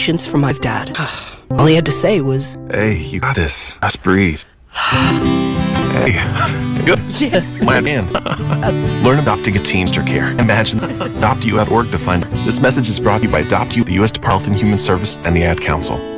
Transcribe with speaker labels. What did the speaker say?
Speaker 1: patience from my dad. All he had to say was,
Speaker 2: Hey, you got this. Just breathe. Hey, good.
Speaker 1: yeah.
Speaker 2: My man. Learn about Adopt-U Teenster Care. Imagine Adopt-U at org to find. This message is brought to you by Adopt-U, the U.S. Department of Health and Human Service, and the Ad Council.